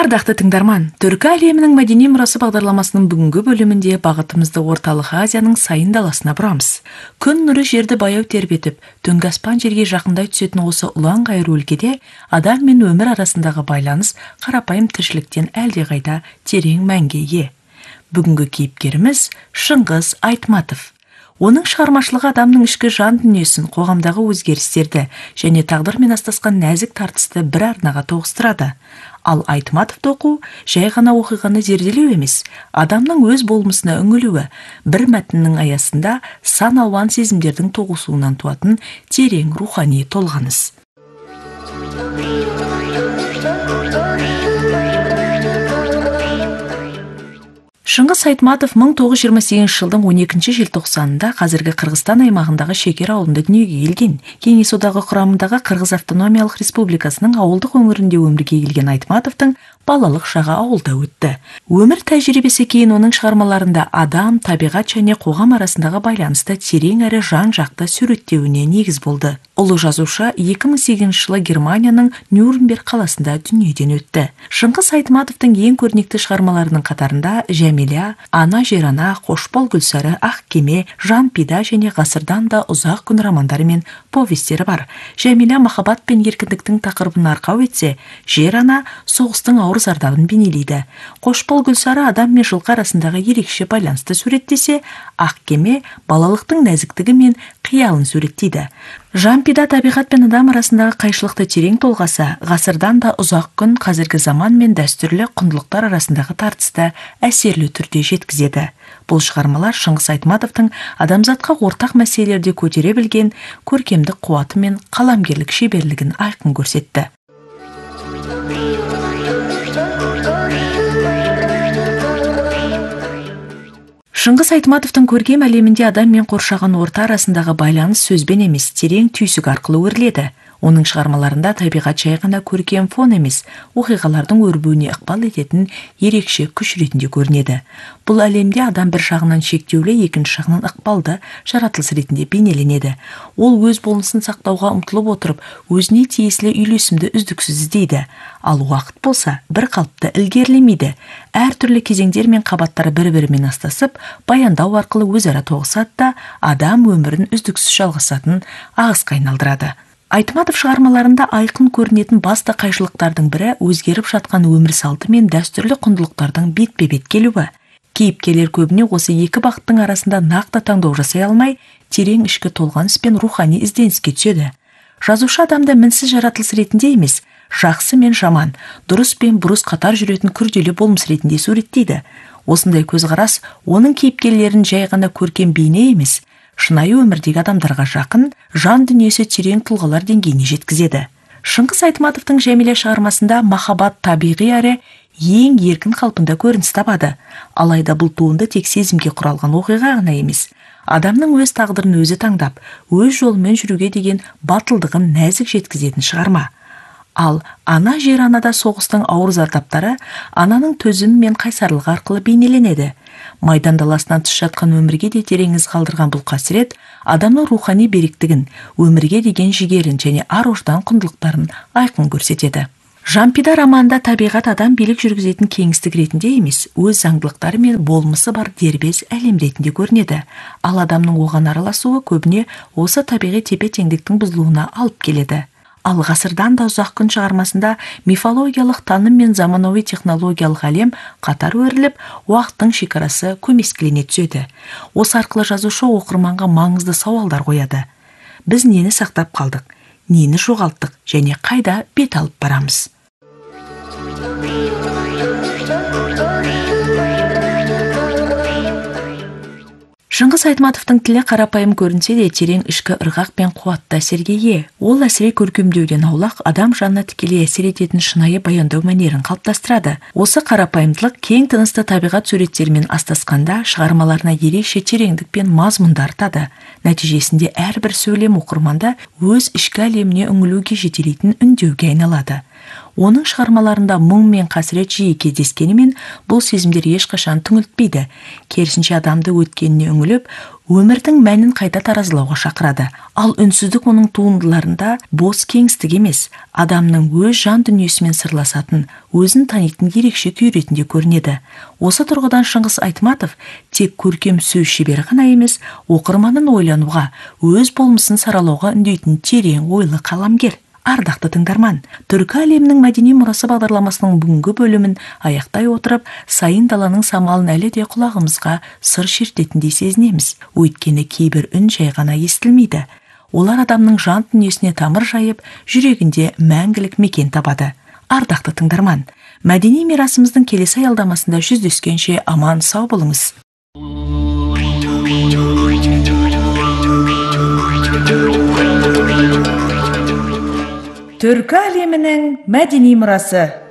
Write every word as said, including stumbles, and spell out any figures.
Ардақты тыңдарман, Түркі әлемінің мәдени мұрасы бағдарламасының бүгінгі бөлімінде бағытымызды Орталық Азияның сайын даласына бұрамыз. Күн нұры жерді баяу тербетіп, түнгі аспан жерге жақындай түсетін осы ұлан ғайыр өлкеде адам мен өмір арасындағы байланыс қарапайым тіршіліктен әлдеқайда терең мәнге ие. Бүгінгі кейіпкеріміз Шыңғыс Айтматов. Оның шығармашылығы адамның ішкі жан дүниесін, қоғамдағы өзгерістерді және тағдырмен астасқан нәзік тартысты бір арнаға тоғыстырады. Ал Айтматовты оқу жай ғана оқиғаны зерделеу емес, адамның өз болмысына үңілуі, бір мәтіннің аясында сан алуан сезімдердің тоғысуынан туатын терең рухани толғаныс. Шыңғыс Айтматов мың тоғыз жүз жиырма сегізінші жылдың он екінші желтоқсанында қазіргі Қырғызстан аймағындағы Шекер ауылында дүниеге келген. Кеңес одағы құрамындағы Қырғыз автономиялық республикасының ауылдық өңірінде өмірге келген Айтматовтың балалық шағы ауылда өтті. Өмір тәжірибесі кейін оның шығармаларында адам, табиғат және қоғам арасындағы байланысты терең әрі жан-жақты суреттеуіне негіз болды. Ұлы жазушы екі мың сегізінші жылы Германияның Нюрнберг қаласында дүниеден өтті. Шыңғыс Айтматовтың ең көрнекті шығармаларының қатарында Жәмила, Ана жер ана, Қошбол Гүлсары, Ақ кеме, Жан пида және ғасырдан да ұзақ күн романдары мен повестері бар. Жәмила махаббат пен еркіндіктің тақырыбын арқау етсе, Жер ана соғыстың ауыр зардабын бейнелейді. Қошбол Гүлсары адам мен жылқы арасындағы ерекше байланысты суреттесе, Ақ кеме балалықтың нәзіктігі мен қиялын суреттейді. Жан пида табиғат пен адам арасындағы қайшылықты терең толғаса, ғасырдан да ұзақ күн қазіргі заман мен дәстүрлі құндылықтар арасындағы тартысты әсерлі түрде жеткізеді. Бұл шығармалар Шыңғыс Айтматовтың адамзатқа ортақ мәселелерде көтере білген көркемдік қуаты мен қаламгерлік шеберлігін айқын көрсетті. Шыңғыс Айтматовтың көркем әлемінде адам мен қоршаған орта арасындағы байланыс сөзбен емес, терең түйсік арқылы өріледі. Оның шығармаларында табиғат жай ғана көркем фон емес, оқиғалардың өрбуіне ықпал ететін ерекше күш ретінде көрінеді. Бұл әлемде адам бір жағынан шектеулі, екінші жағынан ықпалды жаратылыс ретінде бейнеленеді. Ол өз болмысын сақтауға ұмтылып отырып, өзіне тиесілі үйлесімді үздіксіз іздейді. Ал уақыт болса, бір қалыпты ілгерілемейді. Әртүрлі кезеңдер мен қабаттары бір-бірімен астасып, баяндау арқылы өзара тоғысады да адам өмірін үздіксіз жалғасатын ағысқа айналдырады. Айтматов шығармаларында айқын көрінетін басты қайшылықтардың бірі өзгеріп жатқан өмір салты мен дәстүрлі құндылықтардың бетпе-бет келуі. Кейіпкерлер көбіне осы екі бағыттың арасында нақты таңдау жасай алмай, терең ішкі толғаныс пен рухани ізденіске түседі. Жазушы адамды мінсіз жаратылыс ретінде емес, жақсы мен жаман, дұрыс пен бұрыс қатар жүретін күрделі болмыс ретінде суреттейді. Осындай көзқарас оның кейіпкерлерін жай ғана көркем бейне емес, шынайы өмірдегі адамдарға жақын, жан дүниесі терең тұлғалар деңгейіне жеткізеді. Шыңғыс Айтматовтың Жәмила шығармасында махаббат табиғи әрі ең еркін қалпында көрініс табады. Алайда бұл туынды тек сезімге құралған оқиға ғана емес, адамның өз тағдырын өзі таңдап, өз жолымен жүруге деген батылдығын нәзік жеткізетін шығарма. Ал Ана жер анада соғыстың ауыр зардаптары ананың төзімі мен қайсарлығы арқылы бейнеленеді. Майдан даласынан тыс жатқан өмірге де терең із қалдырған бұл қасірет адамның рухани беріктігін, өмірге деген жігерін және ар-ождан құндылықтарын айқын көрсетеді. Жан пида романында табиғат адам билік жүргізетін кеңістік ретінде емес, өз заңдылықтары мен болмысы бар дербес әлем ретінде көрінеді. Ал адамның оған араласуы көбіне осы табиғи тепе-теңдіктің бұзылуына алып келеді. Ал ғасырдан да ұзақ күн шығармасында мифологиялық таным мен заманауи технологиялық әлем қатар өріліп, уақыттың шекарасы көмескілене түседі. Осы арқылы жазушы оқырманға маңызды сауалдар қояды. Біз нені сақтап қалдық, нені жоғалттық және қайда бет алып барамыз? Шыңғыс Айтматовтың тілі қарапайым көрінсе де терең ішкі ырғақ пен қуатты әсерге ие. Ол әсіре көркемдеуден аулақ, адам жанына тікелей әсер ететін шынайы баяндау мәнерін қалыптастырады. Осы қарапайымдылық кең тынысты табиғат суреттерімен астасқанда шығармаларына ерекше тереңдік пен мазмұнды артады. Нәтижесінде әрбір сөйлем оқырманда өз ішкі әлеміне үңілуге жетелейтін үндеуге айналады. Оның шығармаларында мұң мен қасірет жиі кездескенімен, бұл сезімдер ешқашан түңілтпейді. Керісінше адамды өткеніне үңіліп, өмірдің мәнін қайта таразылауға шақырады. Ал үнсіздік оның туындыларында бос кеңістік емес, адамның өз жан дүниесімен сырласатын, өзін танитын ерекше күй ретінде көрінеді. Осы тұрғыдан Шыңғыс Айтматов тек көркем сөз шебері ғана емес, оқырманын ойлануға, өз болмысын саралауға үндейтін терең ойлы қаламгер. Ардақты тыңдарман, түркі әлемінің мәдени мұрасы бағдарламасының бүгінгі бөлімін аяқтай отырып, сайын даланың самалын әлі де құлағымызға сыр шертетіндей сезінеміз. Өйткені кейбір үн жай ғана естілмейді. Олар адамның жан дүниесіне тамыр жайып, жүрегінде мәңгілік мекен табады. Ардақты тыңдарман, мәдени мирасымыздың келесі аялдамасында жүздескенше аман сау болыңыз. Түркі әлемінің мәдени мұрасы.